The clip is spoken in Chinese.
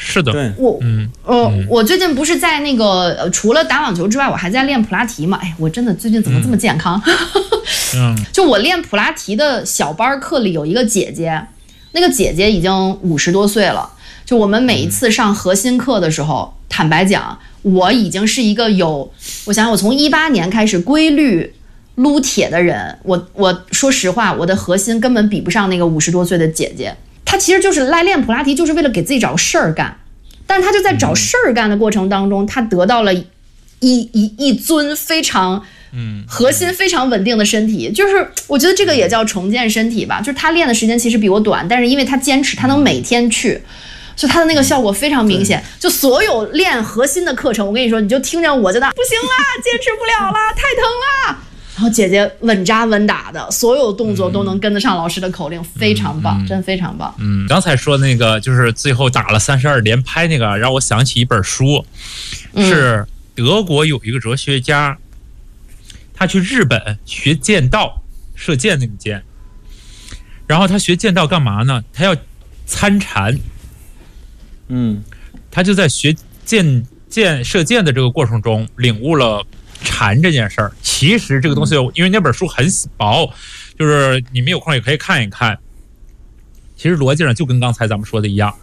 是的， 对， 我最近不是在那个除了打网球之外，我还在练普拉提嘛。哎，我真的最近怎么这么健康？就我练普拉提的小班课里有一个姐姐，那个姐姐已经50多岁了。就我们每一次上核心课的时候，坦白讲，我已经是一个我想想，我从18年开始规律撸铁的人，我说实话，我的核心根本比不上那个50多岁的姐姐。她其实就是来练普拉提，就是为了给自己找事儿干，但是她就在找事儿干的过程当中，她得到了一尊非常核心非常稳定的身体。就是我觉得这个也叫重建身体吧，就是她练的时间其实比我短，但是因为她坚持，她能每天去。就它的那个效果非常明显，就所有练核心的课程，我跟你说，你就听见我在那不行啦，坚持不了啦，太疼啦。然后姐姐稳扎稳打的，所有动作都能跟得上老师的口令，非常棒，真非常棒。 刚才说那个就是最后打了32连拍那个，让我想起一本书，是德国有一个哲学家，他去日本学剑道，射箭那个箭，然后他学剑道干嘛呢？他要参禅。他就在学射箭的这个过程中领悟了禅这件事儿。其实这个东西，因为那本书很薄，就是你们有空也可以看一看。其实逻辑上就跟刚才咱们说的一样。